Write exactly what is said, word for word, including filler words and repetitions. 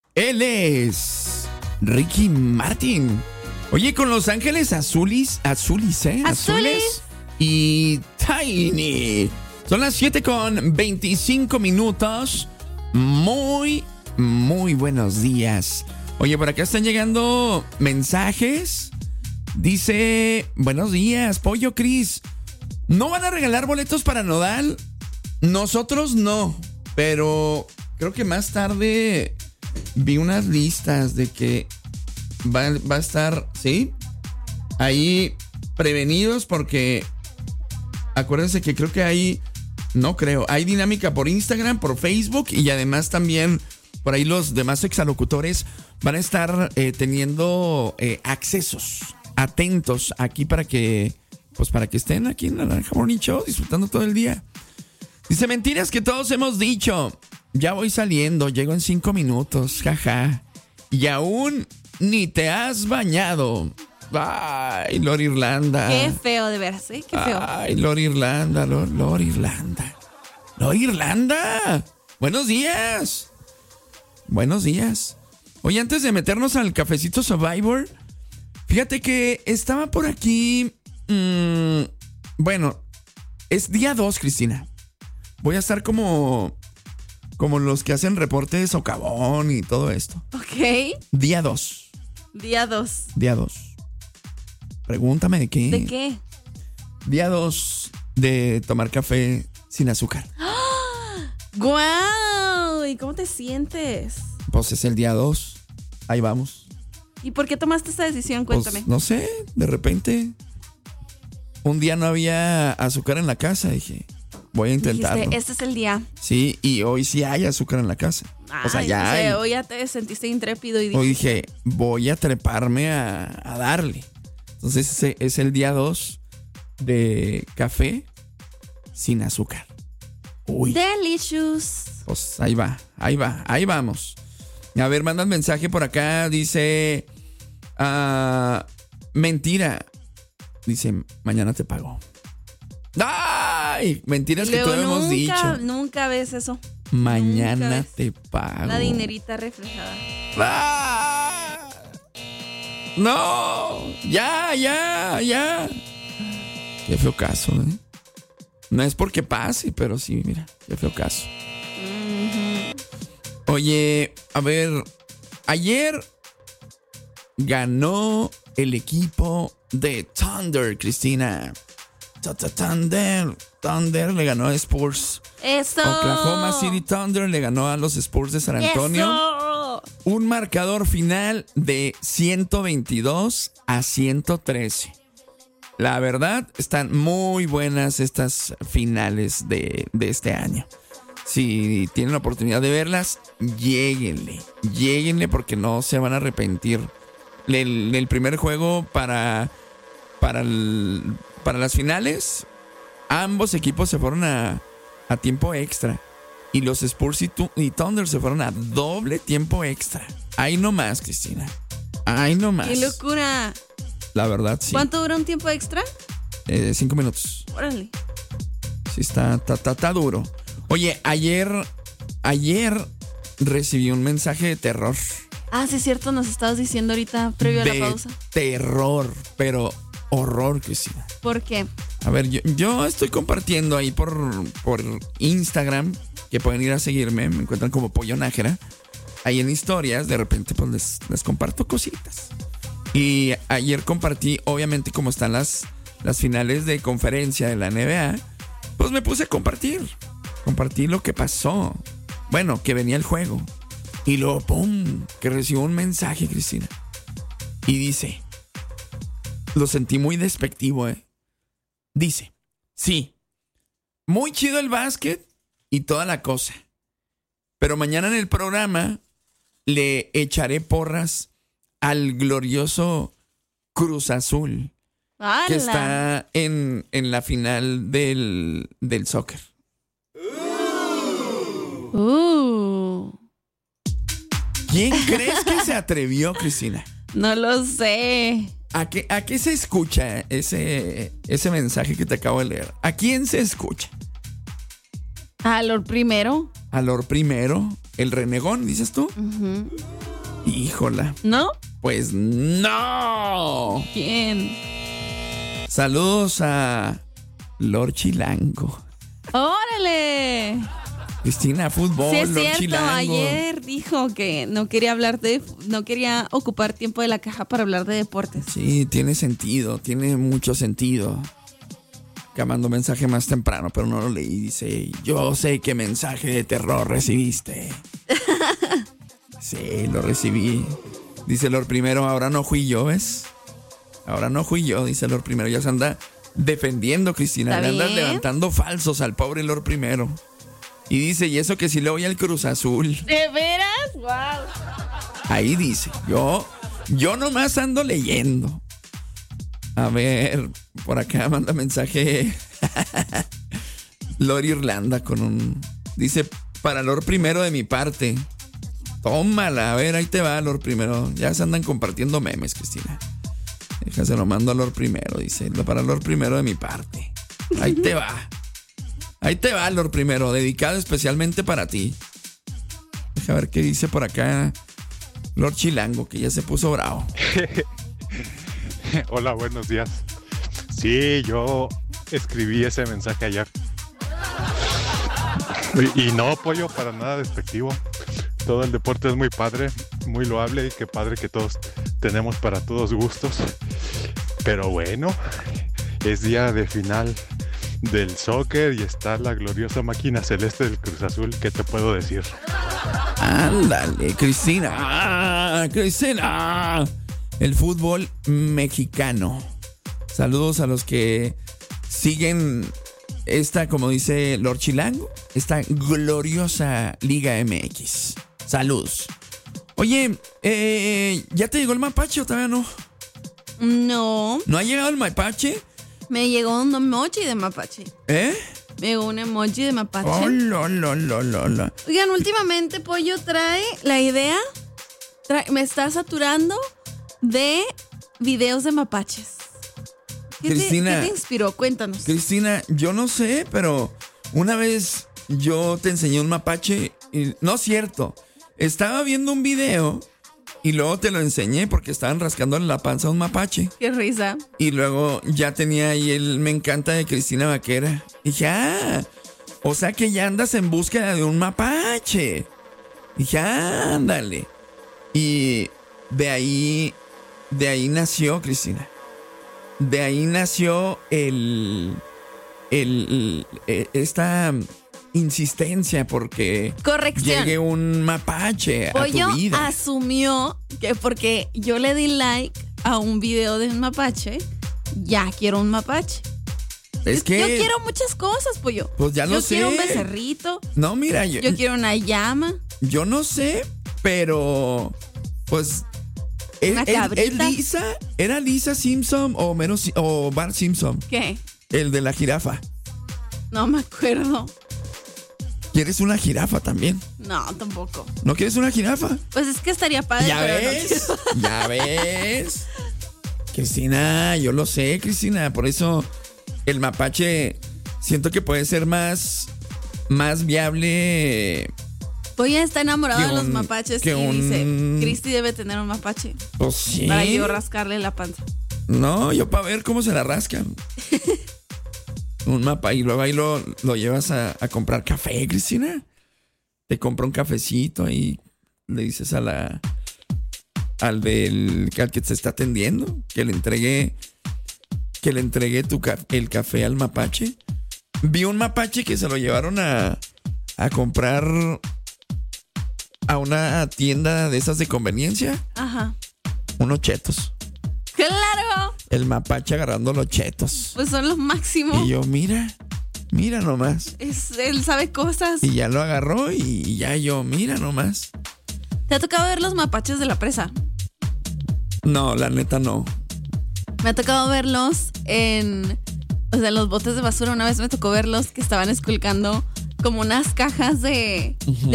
Él es Ricky Martin. Oye, con Los Ángeles Azulis, Azulis, ¿eh? Azules. Azules y Tiny. Son las siete con veinticinco minutos. Muy, muy buenos días. Oye, por acá están llegando mensajes. Dice, buenos días, Pollo Cris. ¿No van a regalar boletos para Nodal? Nosotros no, pero creo que más tarde vi unas listas de que va, va a estar, ¿sí? Ahí prevenidos porque acuérdense que creo que hay, no creo, hay dinámica por Instagram, por Facebook y además también por ahí los demás exalocutores van a estar eh, teniendo eh, accesos atentos aquí para que, pues para que estén aquí en la Naranja Morning Show disfrutando todo el día. Dice, mentiras que todos hemos dicho. Ya voy saliendo, llego en cinco minutos, jaja. Y aún ni te has bañado. Ay, Lord Irlanda. Qué feo, de veras, ¿eh? Qué feo. Ay, Lord Irlanda, Lord, Lord Irlanda. Lord Irlanda. Buenos días. Buenos días. Oye, antes de meternos al cafecito Survivor, fíjate que estaba por aquí. Mmm, bueno, es día dos, Cristina. Voy a estar como, como los que hacen reporte de socavón y todo esto. Ok. Día dos. Día dos. Día dos. Pregúntame de qué. ¿De qué? Día dos de tomar café sin azúcar. ¡Ah! ¡Guau! ¿Y cómo te sientes? Pues es el día dos. Ahí vamos. ¿Y por qué tomaste esta decisión? Cuéntame. Pues, no sé, de repente un día no había azúcar en la casa. Dije, voy a intentarlo. Dijiste, este es el día. Sí, y hoy sí hay azúcar en la casa. Ay, o sea, ya o sea, hay. hoy ya te sentiste intrépido y dijiste, Hoy dije, voy a treparme a, a darle. Entonces ese es el día dos de café sin azúcar. Uy. delicious. Pues ahí va, ahí va, ahí vamos. A ver, mandan mensaje por acá. Dice, uh, mentira. Dice, mañana te pago. ¡Ay! Mentiras Y que luego todos hemos nunca, dicho. Nunca ves eso. Mañana ves te pago. La dinerita reflejada. ¡Ah! No, ya, ya, ya. Qué feo caso, ¿eh? No es porque pase, pero sí, mira, qué feo caso. Uh-huh. Oye, a ver, ayer ganó el equipo de Thunder, Cristina. Thunder, Thunder le ganó a Spurs. Eso. Oklahoma City Thunder le ganó a los Spurs de San Antonio. Eso. Un marcador final de ciento veintidós a ciento trece. La verdad, están muy buenas estas finales de, de este año. Si tienen la oportunidad de verlas, lléguenle. Lléguenle porque no se van a arrepentir. El, el primer juego para, para, el, para las finales, ambos equipos se fueron a, a tiempo extra. Y los Spurs y, tu, y Thunder se fueron a doble tiempo extra. Ahí nomás, Cristina. Ahí nomás. ¡Qué locura! La verdad, sí. ¿Cuánto dura un tiempo extra? Eh, cinco minutos. Órale. Sí, está, está, está, está duro. Oye, ayer, ayer recibí un mensaje de terror. Ah, sí es cierto, nos estabas diciendo ahorita previo de a la pausa. Terror, pero horror, Cristina. ¿Por qué? A ver, yo, yo estoy compartiendo ahí por, por Instagram, que pueden ir a seguirme, me encuentran como Pollo Nájera. Ahí en historias, de repente pues les, les comparto cositas. Y ayer compartí, obviamente como están las, las finales de conferencia de la N B A, pues me puse a compartir. Compartí lo que pasó. Bueno, que venía el juego. Y luego, ¡pum!, que recibo un mensaje, Cristina. Y dice, lo sentí muy despectivo, ¿eh? Dice, sí, muy chido el básquet y toda la cosa. Pero mañana en el programa le echaré porras al glorioso Cruz Azul, ¡Hala! que está en, en la final del, del soccer. Uh. ¿Quién crees que se atrevió, Cristina? No lo sé. ¿A qué, a qué se escucha ese, ese mensaje que te acabo de leer? ¿A quién se escucha? ¿A Lord primero? ¿A Lord primero? ¿El renegón, dices tú? Uh-huh. Híjola. ¿No? Pues no. ¿Quién? Saludos a Lord Chilango. ¡Órale! Cristina, fútbol, Sí, es Lord cierto. Chilango. Ayer dijo que no quería hablar de, no quería ocupar tiempo de la caja para hablar de deportes. Sí, tiene sentido, tiene mucho sentido. Que mandó mensaje más temprano, pero no lo leí. Dice, yo sé qué mensaje de terror recibiste. Sí, lo recibí. Dice Lord Primero, ahora no fui yo, ¿ves? Ahora no fui yo, dice Lord Primero. Ya se anda defendiendo, Cristina. ¿Está Le andan bien? levantando falsos al pobre Lord Primero. Y dice, y eso que sí le voy al Cruz Azul. ¿De veras? ¡Wow! Ahí dice, yo, yo nomás ando leyendo. A ver, por acá manda mensaje Lord Irlanda con un... Dice, para Lord Primero de mi parte. Tómala, a ver, ahí te va Lord Primero. Ya se andan compartiendo memes, Cristina. Déjase lo mando a Lord Primero, dice. Para Lord Primero de mi parte. Ahí te va. Ahí te va Lord Primero, dedicado especialmente para ti. Deja ver qué dice por acá Lord Chilango, que ya se puso bravo. Hola, buenos días. Sí, yo escribí ese mensaje ayer. Y, y no apoyo para nada despectivo. Todo el deporte es muy padre, muy loable y qué padre que todos tenemos para todos gustos. Pero bueno, es día de final del soccer y está la gloriosa máquina celeste del Cruz Azul. ¿Qué te puedo decir? Ándale, Cristina. Ah, Cristina. El fútbol mexicano. Saludos a los que siguen esta, como dice Lord Chilango, esta gloriosa Liga M X. Saludos. Oye, eh, ¿ya te llegó el mapache o todavía no? No, ¿No ha llegado el mapache? me llegó un emoji de mapache. ¿Eh? Me llegó un emoji de mapache. Oh, lo, lo, lo, lo, lo. Oigan, últimamente Pollo trae la idea, trae- me está saturando de videos de mapaches. ¿Qué te- Cristina. ¿Qué te inspiró? Cuéntanos. Cristina, yo no sé, pero una vez yo te enseñé un mapache y no es cierto. Estaba viendo un video y luego te lo enseñé porque estaban rascándole la panza a un mapache. Qué risa. Y luego ya tenía ahí el Me Encanta de Cristina Vaquera. Y dije, ah, o sea que ya andas en búsqueda de un mapache. Y dije, ah, ándale. Y de ahí, de ahí nació, Cristina. De ahí nació el, el, el esta insistencia porque Corrección. llegue un mapache a Pollo tu vida. asumió que porque yo le di like a un video de un mapache, ya quiero un mapache. Es Yo- que, Yo quiero muchas cosas, Pollo. pues ya lo yo sé. quiero un becerrito, No, mira, yo, yo quiero una llama. yo no sé, pero pues él- Una él- cabrita. él Lisa, ¿era Lisa Simpson o Homero Si- o Bart Simpson? ¿Qué? El de la jirafa. No me acuerdo. ¿Quieres una jirafa también? No, tampoco. ¿No quieres una jirafa? Pues es que estaría padre. ¿Ya pero no ves? quiero. ¿Ya ves? Cristina, yo lo sé, Cristina. Por eso el mapache siento que puede ser más, más viable. Pollo está enamorado Que de los un- mapaches que y un- dice, Cristi debe tener un mapache Pues sí. para yo rascarle la panza. No, yo para ver cómo se la rascan. Un mapa y luego ahí lo, lo llevas a, a comprar café, Cristina. Te compra un cafecito y le dices a la al del al que te está atendiendo que le entregue que le entregue tu ca- el café al mapache. Vi un mapache que se lo llevaron a a comprar a una tienda de esas de conveniencia, Ajá. unos chetos. ¡Claro! El mapache agarrando los chetos. Pues son los máximos. Y yo, mira, mira nomás. Es, él sabe cosas. Y ya lo agarró y ya yo, mira nomás. ¿Te ha tocado ver los mapaches de la presa? No, la neta no. Me ha tocado verlos en, o sea, en los botes de basura. Una vez me tocó verlos que estaban esculcando como unas cajas de, de